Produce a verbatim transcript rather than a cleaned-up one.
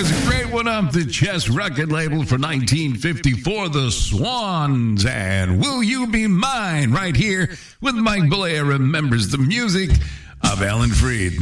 There's a great one off the Chess record label for nineteen fifty-four, The Swans, and Will You Be Mine, right here with Mike Bollea remembers the music of Alan Freed.